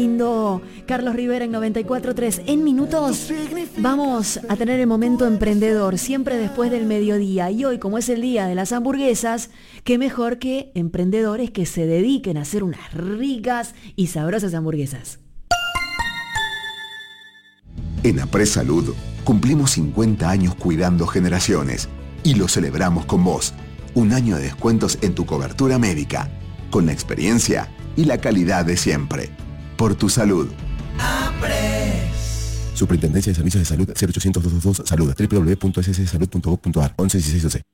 Lindo Carlos Rivera en 94.3. En minutos vamos a tener el momento emprendedor, siempre después del mediodía. Y hoy, como es el día de las hamburguesas, qué mejor que emprendedores que se dediquen a hacer unas ricas y sabrosas hamburguesas. En Apres Salud cumplimos 50 años cuidando generaciones y lo celebramos con vos. Un año de descuentos en tu cobertura médica, con la experiencia y la calidad de siempre. Por tu salud. Apres. Superintendencia de Servicios de Salud 0800 222 Salud. www.sssalud.gov.ar 111612.